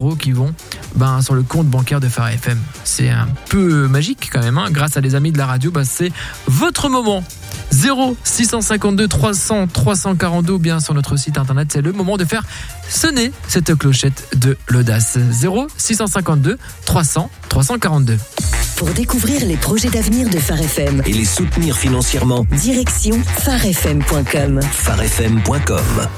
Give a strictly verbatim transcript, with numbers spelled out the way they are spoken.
euros qui vont ben, sur le compte bancaire de Phare F M. C'est un peu magique quand même, hein. Grâce à les amis de la radio, ben, c'est votre moment. zéro six cent cinquante-deux trois cents trois cent quarante-deux ou bien sur notre site internet, c'est le moment de faire sonner cette clochette de l'audace. Zéro six cent cinquante-deux trois cents trois cent quarante-deux. Pour découvrir les projets d'avenir de Phare F M et les soutenir financièrement, direction phare f m point com. phare f m point com.